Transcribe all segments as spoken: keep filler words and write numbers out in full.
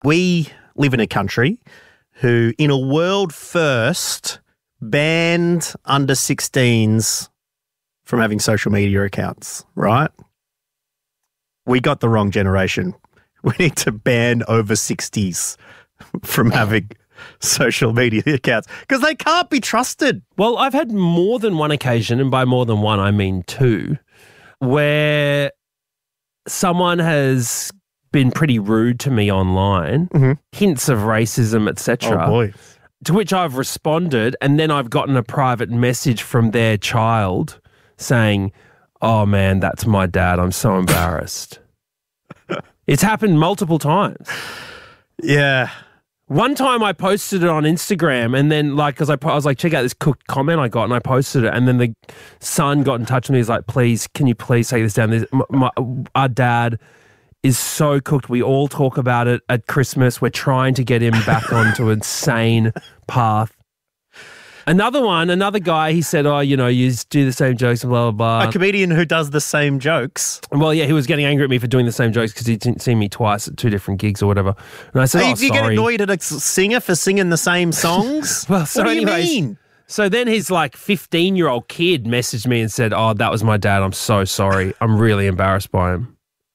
We live in a country who, in a world first, banned under sixteens from having social media accounts, right? We got the wrong generation. We need to ban over sixties from having social media accounts because they can't be trusted. Well, I've had more than one occasion, and by more than one, I mean two, where someone has been pretty rude to me online, mm-hmm. hints of racism, et cetera. Oh, boy. To which I've responded, and then I've gotten a private message from their child saying, oh, man, that's my dad. I'm so embarrassed. It's happened multiple times. Yeah. One time I posted it on Instagram and then like, because I, I was like, check out this cooked comment I got and I posted it and then the son got in touch with me. He's like, please, can you please take this down? This, my, my, our dad is so cooked. We all talk about it at Christmas. We're trying to get him back onto an insane path. Another one, another guy, he said, oh, you know, you do the same jokes and blah, blah, blah. A comedian who does the same jokes. Well, yeah, he was getting angry at me for doing the same jokes because he'd seen me twice at two different gigs or whatever. And I said, oh, oh, sorry. You get annoyed at a singer for singing the same songs? Well, so what do anyways, you mean? So then his like fifteen-year-old kid messaged me and said, oh, that was my dad. I'm so sorry. I'm really embarrassed by him.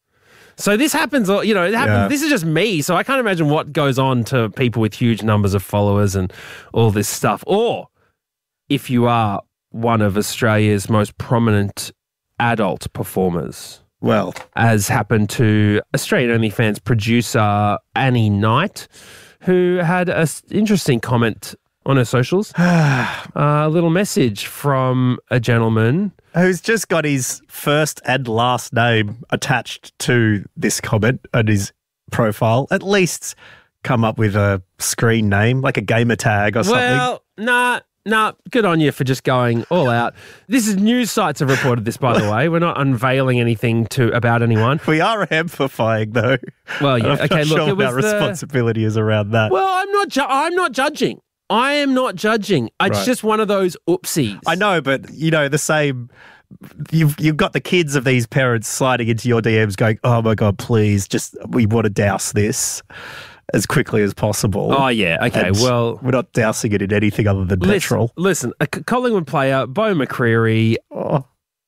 So this happens, you know, it happens. Yeah. This is just me. So I can't imagine what goes on to people with huge numbers of followers and all this stuff. Or if you are one of Australia's most prominent adult performers. Well, as happened to Australian OnlyFans producer Annie Knight, who had an interesting comment on her socials. uh, a little message from a gentleman who's just got his first and last name attached to this comment and his profile. At least come up with a screen name, like a gamer tag or something. Well, nah. Nah, good on you for just going all out. This is news sites have reported this, by the way. We're not unveiling anything to about anyone. We are amplifying, though. Well, yeah. I'm okay, not look, sure it was our responsibility the... is around that. Well, I'm not. Ju- I'm not judging. I am not judging. It's Right. just one of those oopsies. I know, but you know the same. You've you've got the kids of these parents sliding into your D Ms, going, "Oh my God, please, just we want to douse this as quickly as possible." Oh, yeah. Okay, And well... we're not dousing it in anything other than listen, petrol. Listen, a Collingwood player, Beau McCreary, Oh.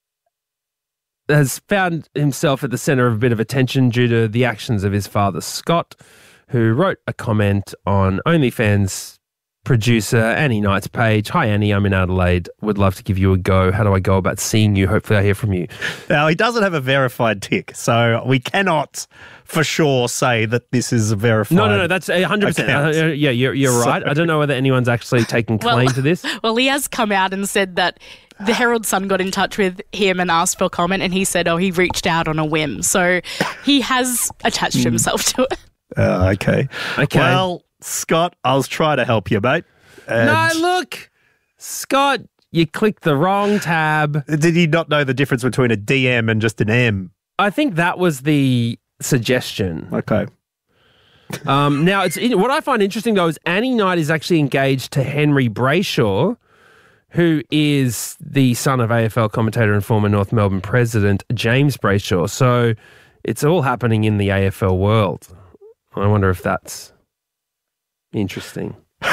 has found himself at the centre of a bit of attention due to the actions of his father, Scott, who wrote a comment on OnlyFans producer Annie Knight's page. Hi, Annie, I'm in Adelaide. Would love to give you a go. How do I go about seeing you? Hopefully I hear from you. Now, he doesn't have a verified tick, so we cannot for sure say that this is a verified No, no, no, that's one hundred percent. account. Uh, yeah, you're, you're right. I don't know whether anyone's actually taken claim well, to this. Well, he has come out and said that the Herald Sun got in touch with him and asked for comment, and he said, oh, he reached out on a whim. So he has attached himself to it. Uh, okay. Okay. Well, Scott, I was trying to help you, mate. And No, look, Scott, you clicked the wrong tab. did you not know the difference between a D M and just an M? I think that was the suggestion. Okay. Um, now, it's what I find interesting, though, is Annie Knight is actually engaged to Henry Brayshaw, who is the son of A F L commentator and former North Melbourne president James Brayshaw. So it's all happening in the A F L world. I wonder if that's interesting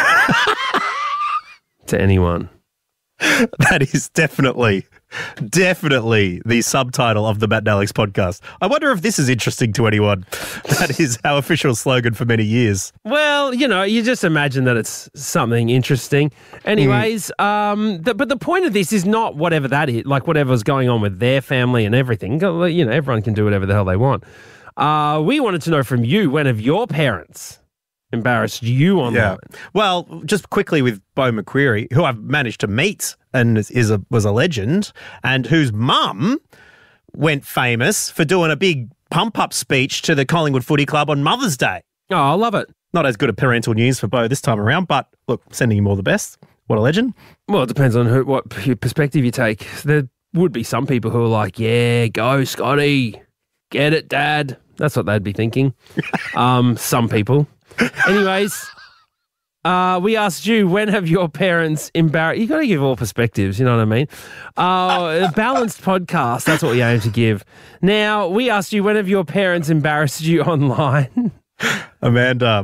to anyone. That is definitely, definitely the subtitle of the Matt and Alex podcast. I wonder if this is interesting to anyone. That is our official slogan for many years. Well, you know, you just imagine that it's something interesting. Anyways, mm. um, the, but the point of this is not whatever that is, like whatever's going on with their family and everything. You know, everyone can do whatever the hell they want. Uh, we wanted to know from you, when have your parents embarrassed you online? Yeah. Well, just quickly with Beau McCreary, who I've managed to meet and is, is a was a legend, and whose mum went famous for doing a big pump-up speech to the Collingwood Footy Club on Mother's Day. Oh, I love it. Not as good at parental news for Beau this time around, but look, sending him all the best. What a legend. Well, it depends on who, what perspective you take. There would be some people who are like, yeah, go, Scotty. Get it, Dad. That's what they'd be thinking. um, some people. Anyways, uh, we asked you, when have your parents embarrassed... You've got to give all perspectives, you know what I mean? Uh, a balanced podcast, that's what we aim to give. Now, we asked you, when have your parents embarrassed you online? Amanda,